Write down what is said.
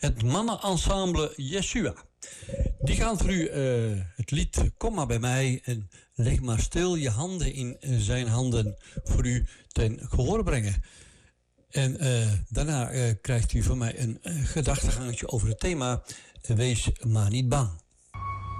het mannenensemble Yeshua. Die gaan voor u het lied Kom maar bij mij en leg maar stil je handen in zijn handen voor u ten gehoor brengen. En daarna krijgt u van mij een gedachtegangetje over het thema Wees maar niet bang.